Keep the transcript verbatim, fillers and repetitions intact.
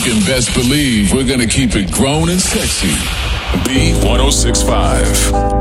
can best believe we're gonna keep it grown and sexy. B ten sixty-five.